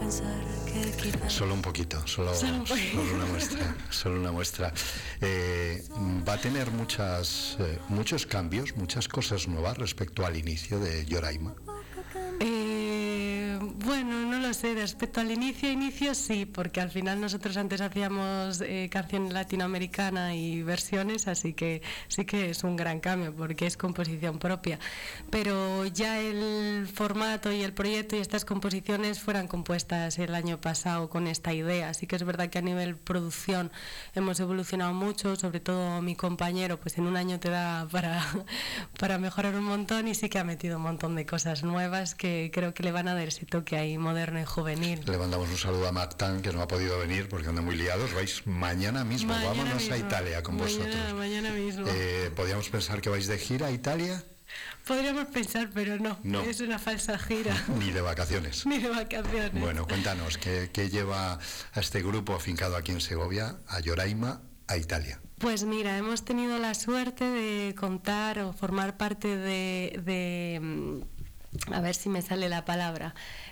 Solo un poquito, solo una muestra. Va a tener muchos cambios, muchas cosas nuevas respecto al inicio de Yoraima. Bueno, no lo sé, respecto al inicio sí, porque al final nosotros antes hacíamos canción latinoamericana y versiones, así que sí que es un gran cambio porque es composición propia, pero ya el formato y el proyecto y estas composiciones fueran compuestas el año pasado con esta idea, así que es verdad que a nivel producción hemos evolucionado mucho, sobre todo mi compañero, pues en un año te da para mejorar un montón, y sí que ha metido un montón de cosas nuevas que creo que le van a dar ese toque ahí moderno y juvenil. Le mandamos un saludo a Mactan, que no ha podido venir porque anda muy liados. Vais mañana mismo, vámonos a Italia con vosotros. Mañana mismo. ¿Podríamos pensar que vais de gira a Italia? Podríamos pensar, pero no. Es una falsa gira. Ni de vacaciones. Ni de vacaciones. Bueno, cuéntanos, ¿qué lleva a este grupo afincado aquí en Segovia, a Yoraima, a Italia? Pues mira, hemos tenido la suerte de contar o formar parte de a ver si me sale la palabra,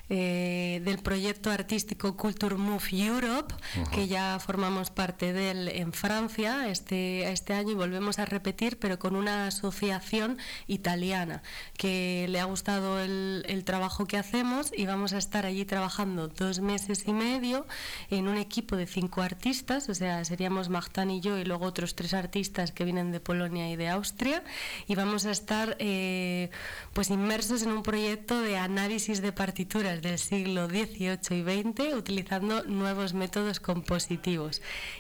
del proyecto artístico Culture Move Europe, que ya formamos parte de él en Francia este año, y volvemos a repetir, pero con una asociación italiana que le ha gustado el trabajo que hacemos, y vamos a estar allí trabajando 2 meses y medio en un equipo de 5 artistas, o sea, seríamos Magtan y yo y luego otros 3 artistas que vienen de Polonia y de Austria, y vamos a estar pues inmersos en un proyecto de análisis de partituras del siglo XVIII y XX utilizando nuevos métodos compositivos,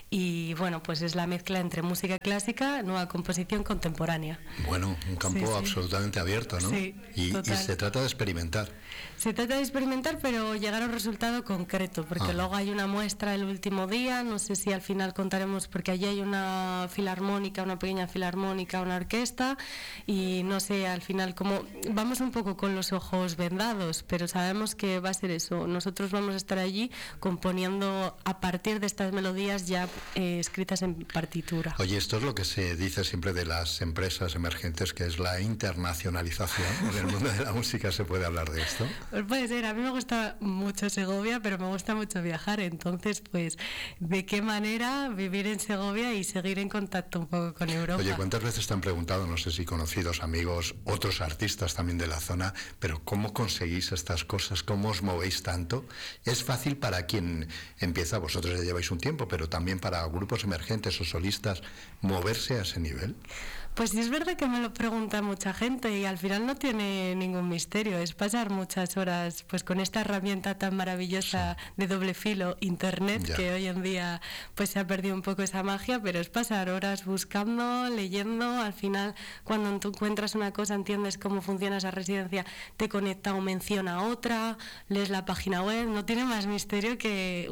y bueno, pues es la mezcla entre música clásica, nueva composición contemporánea. Bueno, un campo absolutamente abierto, ¿no? Sí, y se trata de experimentar. Se trata de experimentar, pero llegar a un resultado concreto, porque luego hay una muestra el último día, no sé si al final contaremos, porque allí hay una filarmónica, una pequeña filarmónica, una orquesta, y no sé, al final como vamos un poco con los ojos vendados, pero sabemos que va a ser eso. Nosotros vamos a estar allí componiendo a partir de estas melodías ya escritas en partitura. Oye, esto es lo que se dice siempre de las empresas emergentes, que es la internacionalización. En el mundo de la música se puede hablar de esto. Pues puede ser, a mí me gusta mucho Segovia, pero me gusta mucho viajar, entonces pues de qué manera vivir en Segovia y seguir en contacto un poco con Europa. Oye, ¿cuántas veces te han preguntado, no sé si conocidos, amigos, otros artistas también de la zona, pero cómo conseguís estas cosas, cómo os movéis tanto? Es fácil para quien empieza, vosotros ya lleváis un tiempo, pero también para grupos emergentes o solistas, moverse a ese nivel. Pues sí, es verdad que me lo pregunta mucha gente y al final no tiene ningún misterio, es pasar muchas horas pues con esta herramienta tan maravillosa de doble filo, internet, que hoy en día pues se ha perdido un poco esa magia, pero es pasar horas buscando, leyendo. Al final cuando tú encuentras una cosa, entiendes cómo funciona esa residencia, te conecta o menciona otra, lees la página web, no tiene más misterio que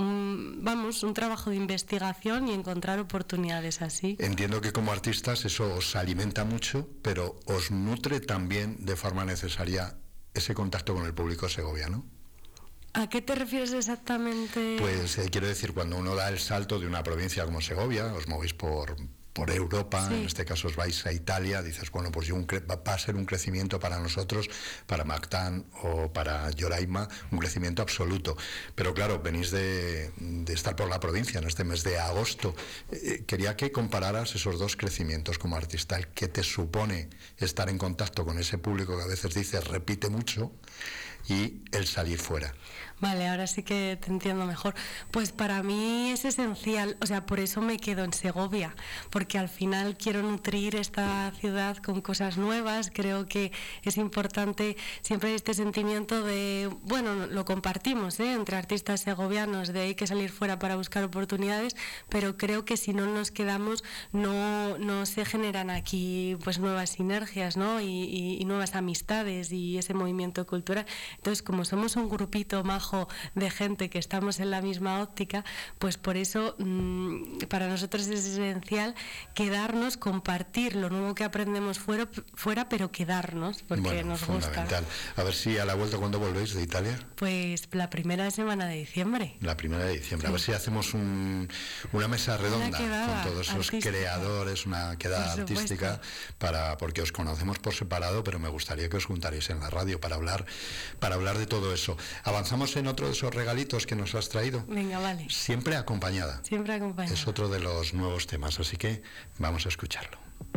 un trabajo de investigación y encontrar oportunidades así. Entiendo que como artistas eso os alimenta mucho, pero os nutre también de forma necesaria ese contacto con el público segoviano. ¿A qué te refieres exactamente? Pues quiero decir, cuando uno da el salto de una provincia como Segovia, os movéis por Europa, en este caso os vais a Italia, dices, bueno, pues va a ser un crecimiento para nosotros, para Mactan o para Yoraima, un crecimiento absoluto. Pero claro, venís de estar por la provincia en este mes de agosto. Quería que compararas esos dos crecimientos como artista, el que te supone estar en contacto con ese público que a veces dices repite mucho, y el salir fuera. Vale, ahora sí que te entiendo mejor. Pues para mí es esencial, o sea, por eso me quedo en Segovia, porque al final quiero nutrir esta ciudad con cosas nuevas. Creo que es importante, siempre hay este sentimiento de, bueno, lo compartimos, entre artistas segovianos, de hay que salir fuera para buscar oportunidades, pero creo que si no nos quedamos no se generan aquí pues nuevas sinergias, ¿no? y nuevas amistades y ese movimiento cultural. Entonces, como somos un grupito majo de gente que estamos en la misma óptica, pues por eso para nosotros es esencial quedarnos, compartir lo nuevo que aprendemos fuera, pero quedarnos, porque nos gusta. A ver si a la vuelta, ¿cuándo volvéis de Italia? Pues la primera semana de diciembre. La primera de diciembre. Sí. A ver si hacemos una mesa redonda con todos esos creadores, una quedada artística, porque os conocemos por separado, pero me gustaría que os juntaréis en la radio para hablar de todo eso. Avanzamos en otro de esos regalitos que nos has traído? Venga, vale. Siempre acompañada. Siempre acompañada. Es otro de los nuevos temas, así que vamos a escucharlo.